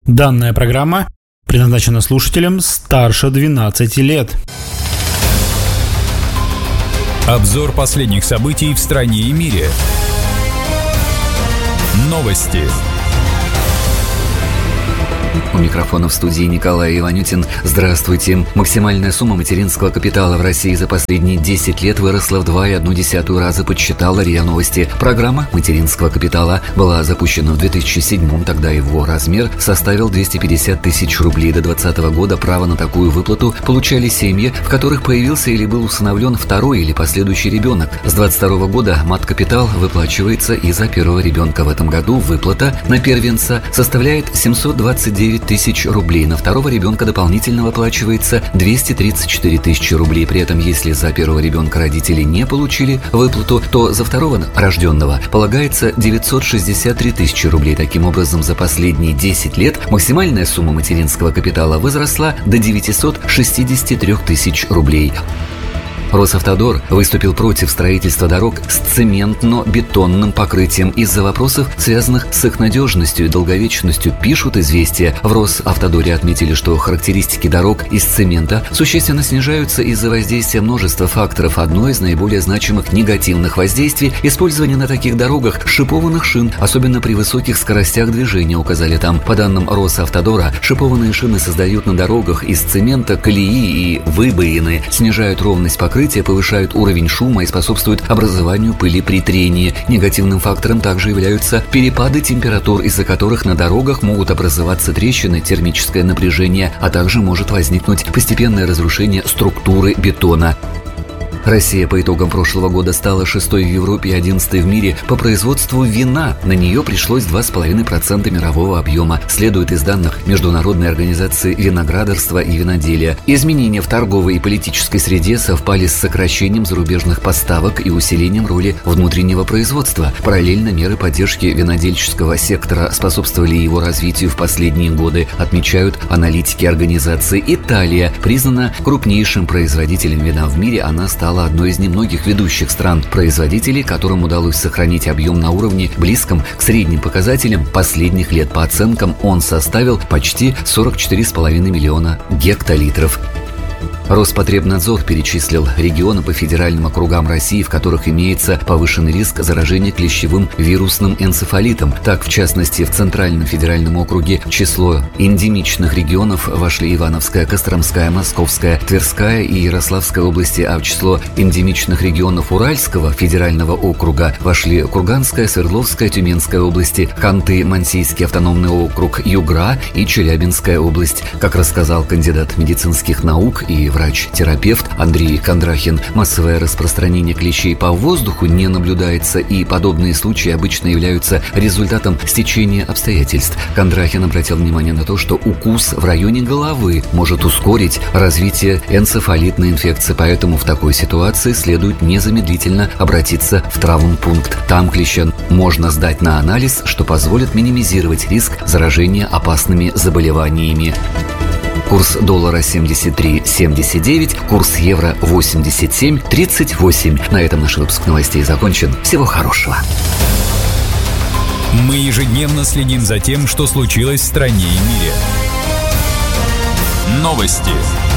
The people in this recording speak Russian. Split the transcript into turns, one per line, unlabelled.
Данная программа предназначена слушателям старше 12 лет.
Обзор последних событий в стране и мире. Новости.
У микрофона в студии Николай Иванютин. Здравствуйте. Максимальная сумма материнского капитала в России за последние 10 лет выросла в 2,1 раза, подсчитала РИА Новости. Программа материнского капитала была запущена в 2007-м, тогда его размер составил 250 тысяч рублей. До 2020 года право на такую выплату получали семьи, в которых появился или был усыновлен второй или последующий ребенок. С 2022 года мат-капитал выплачивается и за первого ребенка. В этом году выплата на первенца составляет 729 тысяч рублей. На второго ребенка дополнительно выплачивается 234 тысячи рублей. При этом, если за первого ребенка родители не получили выплату, то за второго рожденного полагается 963 тысячи рублей. Таким образом, за последние 10 лет максимальная сумма материнского капитала возросла до 963 тысяч рублей. Росавтодор выступил против строительства дорог с цементно-бетонным покрытием из-за вопросов, связанных с их надежностью и долговечностью, пишут «Известия». В Росавтодоре отметили, что характеристики дорог из цемента существенно снижаются из-за воздействия множества факторов. Одно из наиболее значимых негативных воздействий – использование на таких дорогах шипованных шин, особенно при высоких скоростях движения, указали там. По данным Росавтодора, шипованные шины создают на дорогах из цемента колеи и выбоины, снижают ровность покрытия, повышают уровень шума и способствуют образованию пыли при трении. Негативным фактором также являются перепады температур, из-за которых на дорогах могут образоваться трещины, термическое напряжение, а также может возникнуть постепенное разрушение структуры бетона. Россия по итогам прошлого года стала 6-й в Европе и 11-й в мире по производству вина. На нее пришлось 2,5% мирового объема, следует из данных Международной организации виноградарства и виноделия. Изменения в торговой и политической среде совпали с сокращением зарубежных поставок и усилением роли внутреннего производства. Параллельно меры поддержки винодельческого сектора способствовали его развитию в последние годы, отмечают аналитики организации. Италия признана крупнейшим производителем вина в мире. Она стала одной из немногих ведущих стран-производителей, которым удалось сохранить объем на уровне, близком к средним показателям последних лет. По оценкам, он составил почти 44,5 миллиона гектолитров. Роспотребнадзор перечислил регионы по федеральным округам России, в которых имеется повышенный риск заражения клещевым вирусным энцефалитом. Так, в частности, в Центральном федеральном округе в число эндемичных регионов вошли Ивановская, Костромская, Московская, Тверская и Ярославская области, а в число эндемичных регионов Уральского федерального округа вошли Курганская, Свердловская, Тюменская области, Ханты-Мансийский автономный округ, Югра и Челябинская область. Как рассказал кандидат медицинских наук и врач-терапевт Андрей Кондрахин, массовое распространение клещей по воздуху не наблюдается, и подобные случаи обычно являются результатом стечения обстоятельств. Кондрахин обратил внимание на то, что укус в районе головы может ускорить развитие энцефалитной инфекции, поэтому в такой ситуации следует незамедлительно обратиться в травмпункт. Там клеща можно сдать на анализ, что позволит минимизировать риск заражения опасными заболеваниями. Курс доллара 73.79, курс евро 87.38. На этом наш выпуск новостей закончен. Всего хорошего.
Мы ежедневно следим за тем, что случилось в стране и мире. Новости.